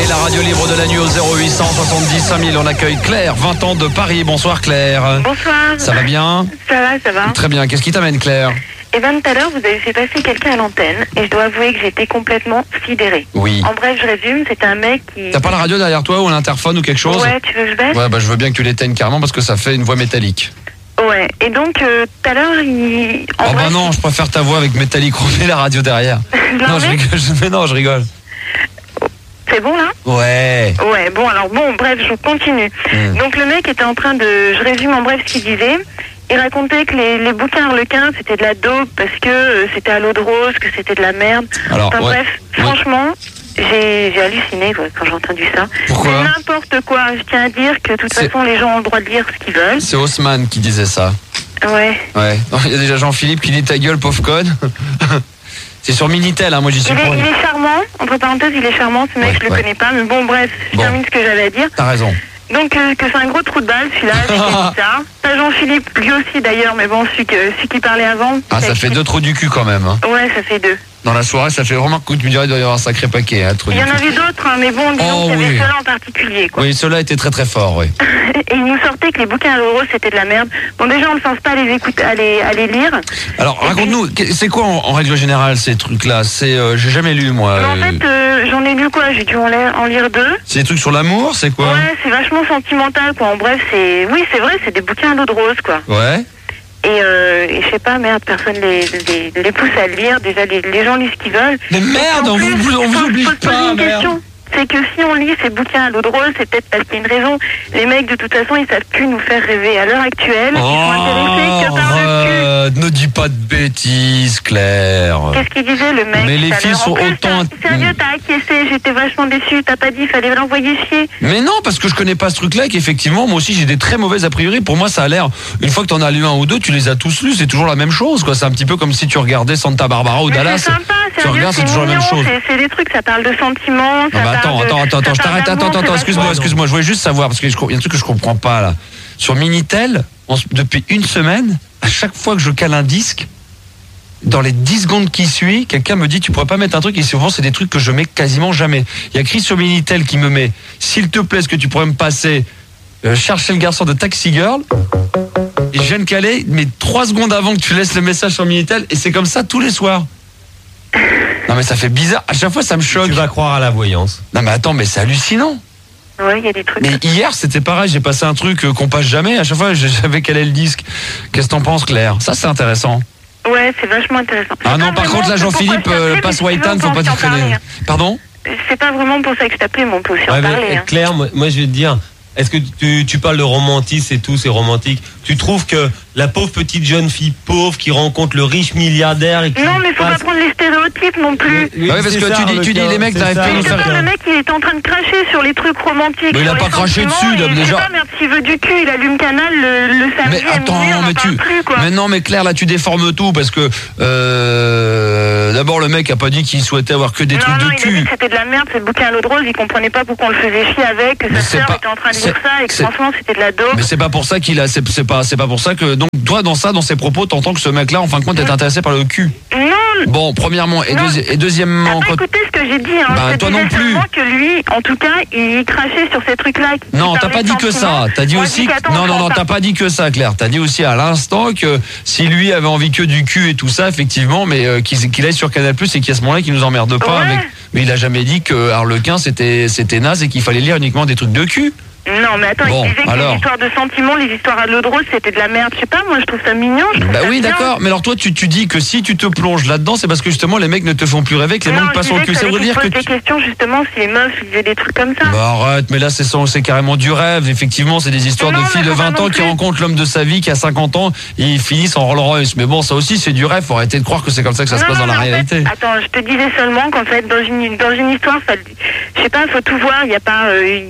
la radio libre de la nuit au 0800 70 5000. On accueille Claire, 20 ans de Paris. Bonsoir Claire. Bonsoir. Ça va bien ? Ça va. Très bien. Qu'est-ce qui t'amène Claire ? Eh bien, tout à l'heure, vous avez fait passer quelqu'un à l'antenne et je dois avouer que j'étais complètement sidérée. Oui. En bref, je résume, c'était un mec qui... T'as pas la radio derrière toi ou l'interphone ou quelque chose ? Ouais, tu veux que je baisse ? Ouais, je veux bien que tu l'éteignes carrément parce que ça fait une voix métallique. Ouais, et donc, tout à l'heure, il... Oh bah non, je préfère ta voix avec métallique. Remets la radio derrière. Non, je rigole. C'est bon, là ? Ouais. Ouais, bref, je continue. Donc, le mec était en train de... Je résume en bref ce qu'il disait. Il racontait que les bouquins Harlequin, c'était de la dope parce que c'était à l'eau de rose, que c'était de la merde. Alors, enfin, bref, franchement, j'ai halluciné quand j'ai entendu ça. Pourquoi ? C'est n'importe quoi. Je tiens à dire que de toute façon, les gens ont le droit de lire ce qu'ils veulent. C'est Haussmann qui disait ça. Ouais. Il y a déjà Jean-Philippe qui dit ta gueule, pauvre conne. C'est sur Minitel, hein, moi j'y suis pour il est charmant, entre parenthèses, il est charmant, ce mec, je le connais pas, mais bon, bref, je termine ce que j'avais à dire. T'as raison. Donc, que c'est un gros trou de balle, celui-là, c'est ça. T'as Jean-Philippe, lui aussi d'ailleurs, mais bon, celui qui parlait avant. Ah, ça fait 2 trous du cul quand même. Hein. Ouais, ça fait 2. Dans la soirée, ça fait vraiment que tu me dirais qu'il doit y avoir un sacré paquet. Hein, il y en avait d'autres, hein, mais bon, disons qu'il y avait ceux-là en particulier. Quoi. Oui, ceux-là étaient très très forts, oui. Et il nous sortait que les bouquins à l'euro, c'était de la merde. Bon, déjà, on ne pense pas à les écouter, à les lire. Alors, raconte-nous, c'est quoi en règle générale ces trucs-là ? J'ai jamais lu, moi. En fait, j'en ai lu quoi ? J'ai dû en lire 2. C'est des trucs sur l'amour, c'est quoi ? Ouais, c'est vachement sentimental, quoi. En bref, c'est vrai, c'est des bouquins à l'eau de rose, quoi. Ouais. Et je sais pas, merde, personne les pousse à le lire. Déjà, les gens lisent ce qu'ils veulent. Mais merde, on vous oblige pas, merde. C'est que si on lit ces bouquins à l'eau de rose, c'est peut-être parce qu'il y a une raison. Les mecs, de toute façon, ils savent plus nous faire rêver. À l'heure actuelle, ils sont intéressés que par le cul. Ne dis pas de bêtises, Claire. Qu'est-ce qu'il disait, le mec ? Mais les filles sont autant... Sérieux, t'as acquiescé, j'étais vachement déçue. T'as pas dit, il fallait l'envoyer chier. Mais non, parce que je connais pas ce truc-là, et qu'effectivement, moi aussi, j'ai des très mauvaises a priori. Pour moi, ça a l'air... Une fois que t'en as lu un ou deux, tu les as tous lus, c'est toujours la même chose, quoi. C'est un petit peu comme si tu regardais Santa Barbara ou Dallas. C'est sympa, tu regardes, c'est toujours la même chose. C'est des trucs, ça parle de sentiments, ça parle Attends, je t'arrête, attends, excuse-moi, je voulais juste savoir, parce qu'il y a un truc que je comprends pas, là. Sur Minitel, depuis une semaine, à chaque fois que je cale un disque, dans les 10 secondes qui suivent, quelqu'un me dit tu pourrais pas mettre un truc, et souvent c'est des trucs que je mets quasiment jamais. Il y a Chris sur Minitel qui me met s'il te plaît, est-ce que tu pourrais me passer chercher le garçon de Taxi Girl, et je viens de caler, mais 3 secondes avant que tu laisses le message sur Minitel, et c'est comme ça tous les soirs. Non mais ça fait bizarre, à chaque fois ça me choque. Tu vas croire à la voyance. Non mais attends, mais c'est hallucinant. Ouais, il y a des trucs. Mais hier, c'était pareil, j'ai passé un truc qu'on passe jamais. À chaque fois, j'avais calé le disque. Qu'est-ce que t'en penses, Claire ? Ça, c'est intéressant. Ouais, c'est vachement intéressant. Ah non, par contre, là, Jean-Philippe, passe Whitehan, faut pas te traîner. Pardon ? C'est pas vraiment pour ça que je t'appelais, mais on peut aussi en parler. Claire, moi, je vais te dire, est-ce que tu parles de romantisme et tout, c'est romantique. Tu trouves que la pauvre petite jeune fille pauvre qui rencontre le riche milliardaire et qui non, mais faut pas prendre les stéréotypes non plus. Oui, parce que tu dis les mecs, t'arrives pas à nous faire... Le mec, il est en train de cracher sur les trucs romantiques. Mais il a pas craché dessus, déjà. Je sais pas, merde, s'il veut du cul, il allume Canal le samedi mais attends, mais non, mais Claire, là, tu déformes tout, parce que d'abord, le mec a pas dit qu'il souhaitait avoir que des trucs de cul. Il a dit que c'était de la merde, c'est le bouquin à l'eau de rose, il comprenait pas pourquoi on le faisait chier avec, que sa sœur était en train de lire ça, et que franchement, c'était de la dope. Mais c'est pas pour ça qu'il a... C'est pas pour ça que... Donc, toi, dans ses propos, t'entends que ce mec-là, en fin de compte, est intéressé par le cul. Non. Bon, premièrement, et deuxièmement... T'as pas écouté ce que j'ai dit, hein. Bah, toi non plus. Que lui, en tout cas, il crachait sur ces trucs-là. Non, t'as pas dit que ça. T'as dit aussi... Non, t'as pas dit que ça, Claire. T'as dit aussi à l'instant que si lui avait envie que du cul et tout ça, effectivement, mais qu'il aille sur Canal+, et qu'à ce moment-là, qu'il nous emmerde pas avec... Mais il a jamais dit que Harlequin, c'était naze et qu'il fallait lire uniquement des trucs de cul. Non, mais attends, il disait que les histoires de sentiments, les histoires à l'eau de rose, c'était de la merde. Je sais pas, moi, je trouve ça mignon. Bah oui, d'accord. Mais alors toi, tu dis que si tu te plonges là-dedans, c'est parce que justement, les mecs ne te font plus rêver, que les mecs passent au cul. Ça veut dire que des questions, justement, si les meufs faisaient des trucs comme ça. Bah arrête, mais là, c'est carrément du rêve. Effectivement, c'est des histoires de filles de 20 ans qui rencontrent l'homme de sa vie, qui a 50 ans, et ils finissent en Rolls Royce. Mais bon, ça aussi, c'est du rêve. Faut arrêter de croire que c'est comme ça que ça se passe dans la réalité. Attends, je te disais seulement qu'en fait, dans une histoire, je sais pas, faut tout voir. Il y a pas...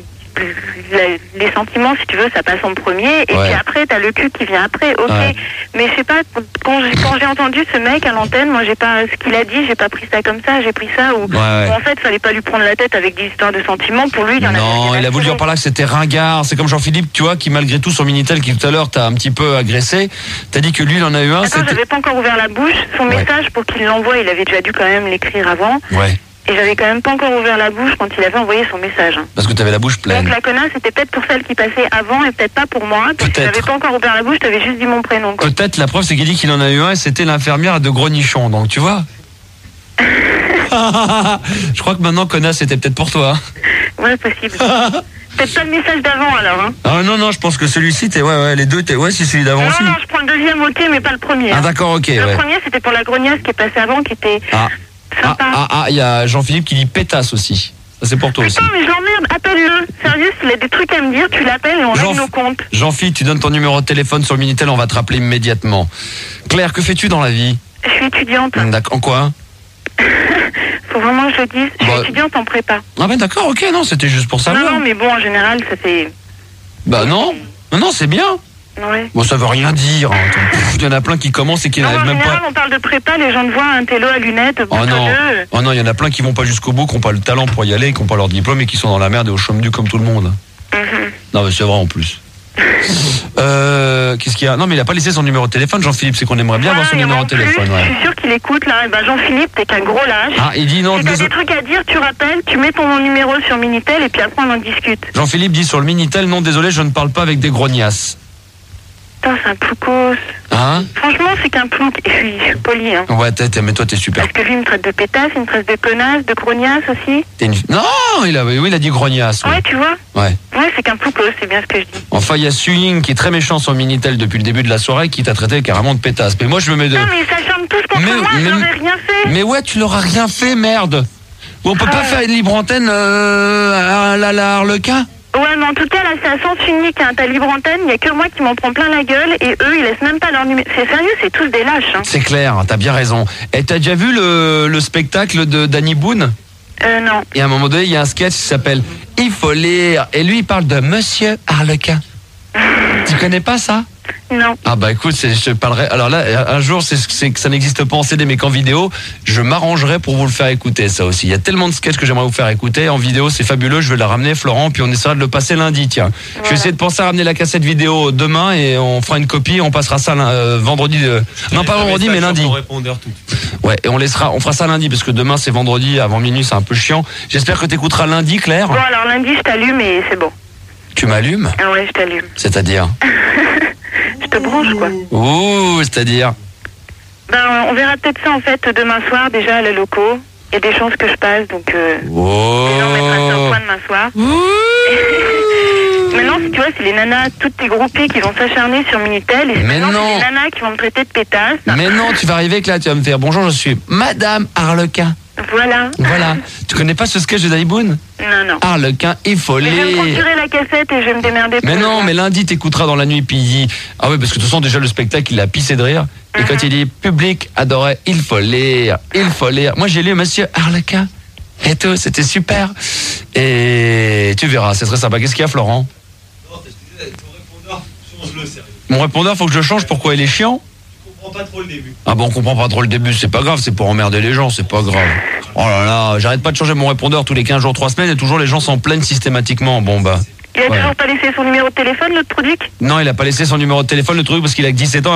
les sentiments, si tu veux, ça passe en premier, et puis après t'as le cul qui vient après, mais je sais pas, quand j'ai entendu ce mec à l'antenne, moi j'ai pas, ce qu'il a dit, j'ai pas pris ça comme ça, j'ai pris ça où en fait fallait pas lui prendre la tête avec des histoires de sentiments. Pour lui, il y en a. Non, il a voulu dire par là que c'était ringard. C'est comme Jean-Philippe, tu vois, qui malgré tout sur Minitel, qui tout à l'heure t'a un petit peu agressé, t'as dit que lui il en a eu un. Attends, j'avais pas encore ouvert la bouche, son message pour qu'il l'envoie, il avait déjà dû quand même l'écrire avant. Et j'avais quand même pas encore ouvert la bouche quand il avait envoyé son message. Parce que t'avais la bouche pleine. Donc la connasse, c'était peut-être pour celle qui passait avant et peut-être pas pour moi. Parce que j'avais pas encore ouvert la bouche, t'avais juste dit mon prénom. Quoi. Peut-être, la preuve, c'est qu'il dit qu'il en a eu un et c'était l'infirmière de Grenichon. Donc tu vois. Je crois que maintenant, connasse, c'était peut-être pour toi. Ouais, possible. Peut-être pas le message d'avant alors. Hein. Ah non, je pense que celui-ci, les deux, c'est celui d'avant aussi. Non, je prends le deuxième, ok, mais pas le premier. Ah d'accord, ok. Le premier, c'était pour la grognasse qui est passée avant, qui était sympa. Il y a Jean-Philippe qui dit pétasse aussi. Ça, c'est pour toi aussi. Putain, mais je l'emmerde, appelle-le. Sérieux, s'il a des trucs à me dire, tu l'appelles et on règle nos comptes. Jean-Philippe, tu donnes ton numéro de téléphone sur le Minitel, on va te rappeler immédiatement. Claire, que fais-tu dans la vie? Je suis étudiante. D'accord. En quoi? Faut vraiment que je le dise. Je suis étudiante en prépa. Ah ben d'accord, ok, non, c'était juste pour savoir. Non, mais bon, en général, ça fait... Bah non, c'est bien. Ouais. Bon, ça veut rien dire. Hein. Il y en a plein qui commencent et qui n'arrivent même pas. En général, on parle de prépa, les gens te voient un télo à lunettes, Oh non, il y en a plein qui vont pas jusqu'au bout, qui n'ont pas le talent pour y aller, qui n'ont pas leur diplôme et qui sont dans la merde et au chômage du comme tout le monde. Non, mais c'est vrai en plus. Qu'est-ce qu'il y a? Non, mais il a pas laissé son numéro de téléphone, Jean-Philippe, c'est qu'on aimerait bien avoir son numéro de téléphone. Je suis sûr qu'il écoute là. Et ben Jean-Philippe, t'es qu'un gros lâche. Ah, il dit non. Si t'as des trucs à dire, tu rappelles, tu mets ton numéro sur Minitel et puis après on en discute. Jean-Philippe dit sur le Minitel, non, désolé, je ne parle pas avec des grognasses. Putain, c'est un ploucos. Hein? Franchement, c'est qu'un plouc. Et je suis poli, hein. Ouais, mais toi, t'es super. Parce que lui, il me traite de pétasse, il me traite de connasse, de grognasse aussi. Non, il a dit grognasse. Ouais, tu vois? Ouais. Ouais, c'est qu'un ploucos, c'est bien ce que je dis. Enfin, il y a Suying qui est très méchant sur Minitel depuis le début de la soirée, qui t'a traité carrément de pétasse. Mais moi, je me mets de... Non, mais ça charme tous contre moi, je n'aurais rien fait. Mais ouais, tu l'auras rien fait, merde. On peut pas faire une libre antenne à la Harlequin? Ouais, mais en tout cas, là, c'est à sens unique, hein. Ta libre antenne, il n'y a que moi qui m'en prends plein la gueule et eux, ils laissent même pas leur numéro. C'est sérieux, c'est tous des lâches, hein. C'est clair, t'as bien raison. Et t'as déjà vu le spectacle de Danny Boone? Non. Et à un moment donné, il y a un sketch qui s'appelle Il faut lire. Et lui, il parle de Monsieur Harlequin. Tu connais pas ça? Non. Ah bah écoute, je te parlerai. Alors là, un jour, c'est que ça n'existe pas en CD mais qu'en vidéo, je m'arrangerai pour vous le faire écouter, ça aussi. Il y a tellement de sketchs que j'aimerais vous faire écouter. En vidéo, c'est fabuleux. Je vais la ramener, Florent, puis on essaiera de le passer lundi, tiens. Voilà. Je vais essayer de penser à ramener la cassette vidéo demain et on fera une copie. On passera ça vendredi. Non, pas vendredi, mais lundi. Ouais, et on fera ça lundi parce que demain c'est vendredi avant minuit, c'est un peu chiant. J'espère que t'écouteras lundi, Claire. Bon, alors lundi, je t'allume et c'est bon. Tu m'allumes? Ah ouais, je t'allume. C'est-à-dire? Je te branche, quoi. Ouh, c'est-à-dire? Ben, on verra peut-être ça, en fait, demain soir, déjà, à la loco. Il y a des chances que je passe, donc... Oh. Déjà, on mettra ça au point demain soir. Maintenant, si tu vois, c'est les nanas, toutes tes groupées qui vont s'acharner sur Minitel. Et mais non, c'est les nanas qui vont me traiter de pétasse. Mais non, tu vas arriver que là, tu vas me faire bonjour, je suis Madame Harlequin. Voilà. Tu connais pas ce sketch de Danny Boone? Non. Harlequin, il faut lire. Je vais me procurer la cassette et je vais me démerder. Mais non, mais lundi t'écouteras dans la nuit puis il dit ah oui parce que de toute façon déjà le spectacle il a pissé de rire et quand il dit public adorait il faut lire. Moi j'ai lu Monsieur Harlequin et tout c'était super et tu verras c'est très sympa. Qu'est-ce qu'il y a Florent? Non, je te disais ton répondeur change-le sérieux. Mon répondeur faut que je le change pourquoi il est chiant? Pas trop le début. Ah bon, on comprend pas trop le début, c'est pas grave, c'est pour emmerder les gens, c'est pas grave. Oh là là, j'arrête pas de changer mon répondeur tous les 15 jours, 3 semaines et toujours les gens s'en plaignent systématiquement. Bon bah. Il a toujours pas laissé son numéro de téléphone, l'autre truc? Non, il a pas laissé son numéro de téléphone, le truc, parce qu'il a que 17 ans.